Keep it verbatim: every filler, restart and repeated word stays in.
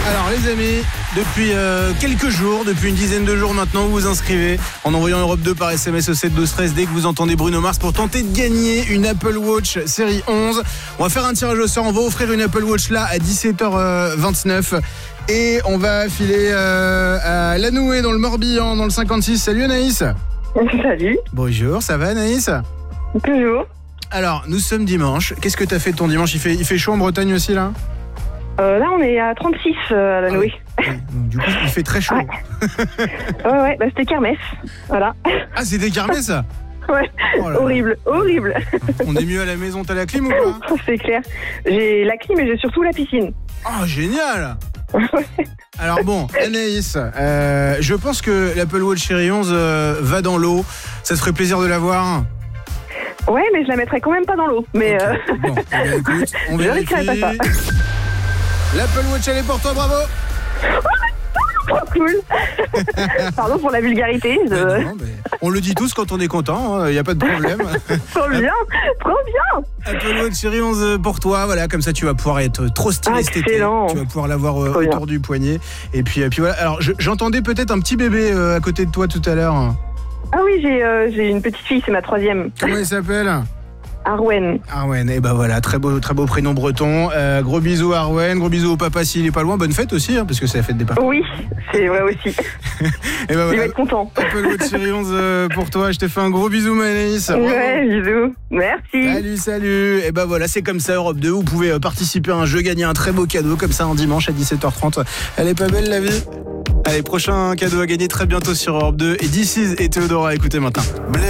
Alors les amis, depuis euh, quelques jours, depuis une dizaine de jours maintenant, vous vous inscrivez en envoyant Europe deux par S M S au sept douze treize dès que vous entendez Bruno Mars pour tenter de gagner une Apple Watch série onze. On va faire un tirage au sort, on va offrir une Apple Watch là à dix-sept heures vingt-neuf et on va filer euh, à Lanoué dans le Morbihan dans le cinquante-six. Salut Anaïs. Salut. Bonjour, ça va Anaïs? Toujours. Alors nous sommes dimanche, qu'est-ce que t'as fait ton dimanche? il fait, il fait chaud en Bretagne aussi là? Euh, là, on est à trente-six euh, à la Noé. Ah oui. Donc, du coup, il fait très chaud. Ouais, ouais, ouais bah, c'était kermesse. Voilà. Ah, c'était kermesse ça? Ouais, oh horrible, là. horrible. On est mieux à la maison, t'as la clim ou pas? C'est clair. J'ai la clim et j'ai surtout la piscine. Oh, génial. Alors bon, Anaïs, euh, je pense que l'Apple Watch Série onze euh, va dans l'eau. Ça te ferait plaisir de l'avoir? Ouais, mais je la mettrais quand même pas dans l'eau. Mais okay. euh... Bon, eh bien, écoute, on vérifie. L'Apple Watch, elle est pour toi, bravo. Trop cool. Pardon pour la vulgarité. Je... Non, non, on le dit tous quand on est content, il n'y a pas de problème. Trop bien, trop bien. Apple Watch Série onze pour toi, voilà, comme ça tu vas pouvoir être trop stylé ah, cet été. Tu vas pouvoir l'avoir euh, autour bien. du poignet. Et puis, et puis voilà, alors je, j'entendais peut-être un petit bébé euh, à côté de toi tout à l'heure. Ah oui, j'ai, euh, j'ai une petite fille, c'est ma troisième. Comment elle s'appelle? Arwen. Arwen, et ben voilà, très beau, très beau prénom breton. Euh, gros bisous Arwen, gros bisous au papa s'il est pas loin. Bonne fête aussi, hein, parce que c'est la fête des papas. Oui, c'est vrai aussi. et ben voilà, il va être content. Apple Watch Série onze euh, pour toi. Je te fais un gros bisou, Anaïs. Ouais, bisous. Merci. Salut, salut. Et ben voilà, c'est comme ça Europe deux. Vous pouvez participer à un jeu, gagner un très beau cadeau comme ça un dimanche à dix-sept heures trente. Elle est pas belle la vie? Allez, prochain cadeau à gagner très bientôt sur Europe deux. Et This Is et Théodora, écoutez maintenant.